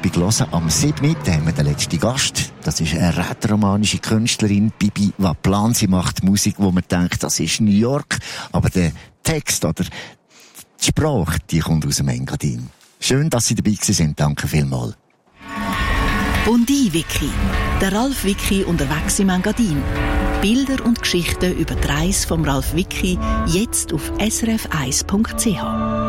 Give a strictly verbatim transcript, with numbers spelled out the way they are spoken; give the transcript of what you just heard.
Abend hören. Am siebten haben wir den letzten Gast. Das ist eine rätoromanische Künstlerin, Bibi Waplan. Sie macht Musik, wo man denkt, das ist New York. Aber der Text oder die Sprache, die kommt aus dem Engadin. Schön, dass Sie dabei sind. Danke vielmals. Bondi-Wiki. Der Ralf Wiki unterwegs im Engadin. Bilder und Geschichten über die Reise vom Ralf Wiki jetzt auf s r f eins punkt c h.